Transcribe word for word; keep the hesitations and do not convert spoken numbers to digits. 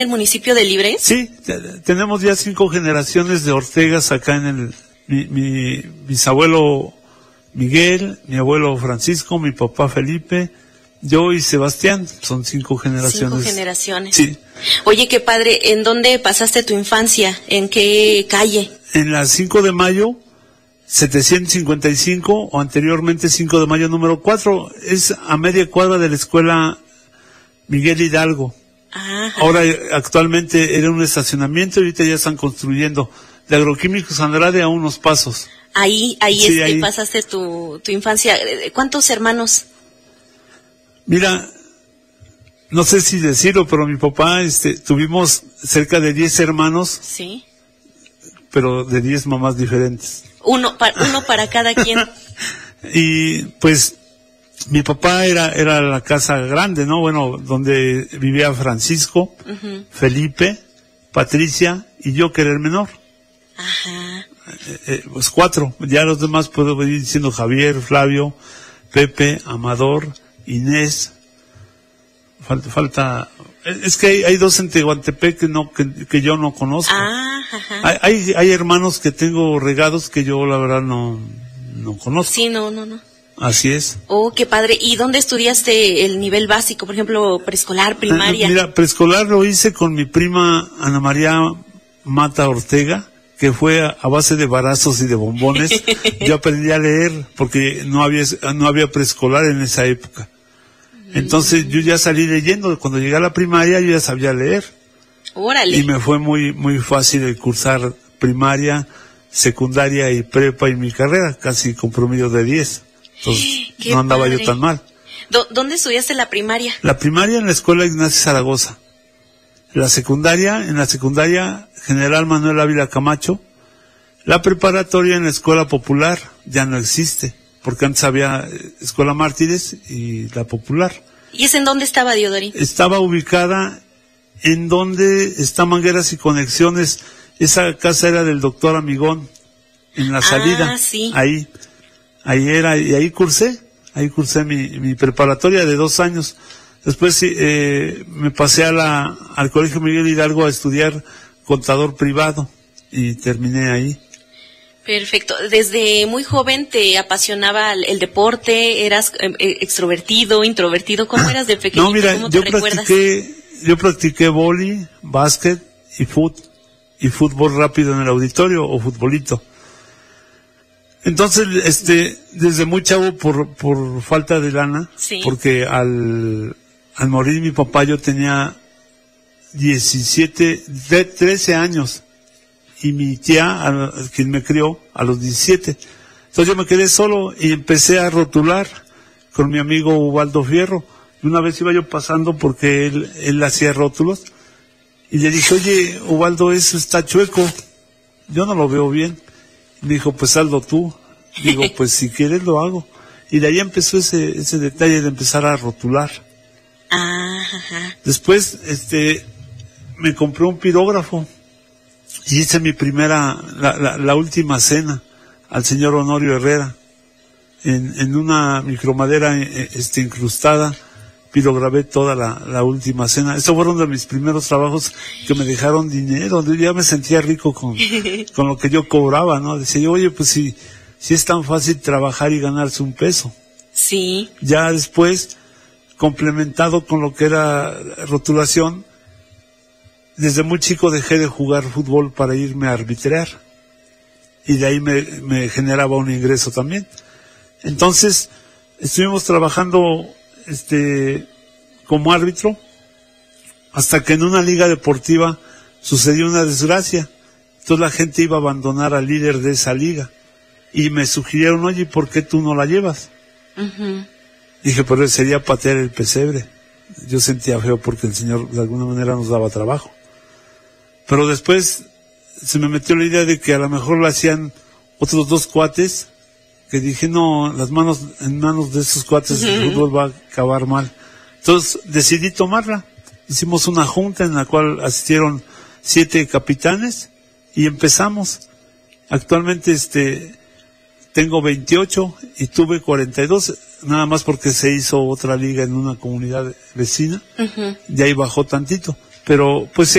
el municipio de Libres? Sí, tenemos ya cinco generaciones de Ortegas acá en el, mi, mi bisabuelo Miguel, mi abuelo Francisco, mi papá Felipe, yo y Sebastián, son cinco generaciones. Cinco generaciones. Sí. Oye, qué padre, ¿en dónde pasaste tu infancia? ¿En qué calle? En la cinco de mayo, setecientos cincuenta y cinco, o anteriormente cinco de mayo número cuatro, es a media cuadra de la escuela Miguel Hidalgo. Ajá. Ahora, actualmente era un estacionamiento y ahorita ya están construyendo. De Agroquímicos Andrade a unos pasos. Ahí, ahí, Sí, este, ahí. pasaste tu, tu infancia. ¿Cuántos hermanos? Mira, no sé si decirlo, pero mi papá, este, tuvimos cerca de diez hermanos, Sí. pero de diez mamás diferentes. Uno, pa, uno para cada quien. Y pues, mi papá era, era la casa grande, ¿no? Bueno, donde vivía Francisco, Uh-huh. Felipe, Patricia y yo, que era el menor. Ajá. Eh, eh, pues cuatro. Ya los demás puedo venir diciendo Javier, Flavio, Pepe, Amador, Inés. Falta, falta, es que hay, hay dos en Tehuantepec que no, que, que yo no conozco. Ah, ajá. Hay, hay, hay hermanos que tengo regados que yo la verdad no, no conozco. Sí, no, no, no. Así es. Oh, qué padre. ¿Y dónde estudiaste el nivel básico? Por ejemplo, preescolar, primaria. Eh, Mira, preescolar lo hice con mi prima Ana María Mata Ortega, que fue a, a base de barazos y de bombones. Yo aprendí a leer porque no había, no había preescolar en esa época. Entonces yo ya salí leyendo. Cuando llegué a la primaria yo ya sabía leer. Órale. Y me fue muy, muy fácil el cursar primaria, secundaria y prepa y mi carrera, casi con promedio de diez. Entonces Qué no andaba padre. yo tan mal. ¿Dó- ¿Dónde estudiaste la primaria? La primaria en la escuela Ignacio Zaragoza. La secundaria, en la secundaria General Manuel Ávila Camacho. La preparatoria en la escuela popular ya no existe, porque antes había eh, escuela Mártires y la popular. ¿Y es en dónde estaba, Diodori? Estaba ubicada en donde está Mangueras y Conexiones. Esa casa era del doctor Amigón, en la Ah, salida. sí. Ahí, ahí era, y ahí cursé, ahí cursé mi, mi preparatoria de dos años. Después eh, me pasé a la, al Colegio Miguel Hidalgo a estudiar contador privado y terminé ahí. Perfecto. ¿Desde muy joven te apasionaba el, el deporte? ¿Eras eh, eh, extrovertido, introvertido? ¿Cómo eras de pequeñito? No, mira, ¿Cómo te yo recuerdas? practiqué, yo practiqué vóley, básquet y fut, y fútbol rápido en el auditorio o futbolito. Entonces, este, desde muy chavo por, por falta de lana, Sí. porque al, al morir mi papá yo tenía diecisiete, de trece años, y mi tía, a- quien me crió, a los diecisiete. Entonces yo me quedé solo y empecé a rotular con mi amigo Ubaldo Fierro. Y una vez iba yo pasando porque él, él hacía rótulos, y le dije, oye, Ubaldo, eso está chueco, yo no lo veo bien. Y me dijo, pues hazlo tú. Digo, pues si quieres lo hago. Y de ahí empezó ese, ese detalle de empezar a rotular. Ah, ajá. Después, este, me compré un pirógrafo y hice mi primera, la, la, la última cena al señor Honorio Herrera. En, en una micromadera, eh, este, incrustada, pirograbé toda la, la última cena. Estos fueron de mis primeros trabajos que me dejaron dinero. Yo ya me sentía rico con, con lo que yo cobraba, ¿no? Decía yo, oye, pues si, si es tan fácil trabajar y ganarse un peso. Sí. Ya después, complementado con lo que era rotulación, desde muy chico dejé de jugar fútbol para irme a arbitrar. Y de ahí me, me generaba un ingreso también. Entonces, estuvimos trabajando, este, como árbitro, hasta que en una liga deportiva sucedió una desgracia. Entonces la gente iba a abandonar al líder de esa liga. Y me sugirieron, oye, ¿por qué tú no la llevas? Ujú. Dije, pero sería patear el pesebre. Yo sentía feo porque el señor de alguna manera nos daba trabajo. Pero después se me metió la idea de que a lo mejor lo hacían otros dos cuates, que dije, no, las manos, en manos de esos cuates el fútbol va a acabar mal. Entonces decidí tomarla. Hicimos una junta en la cual asistieron siete capitanes y empezamos. Actualmente, este, tengo veintiocho y tuve cuarenta y dos, nada más porque se hizo otra liga en una comunidad vecina, Ujú. y ahí bajó tantito. Pero, pues,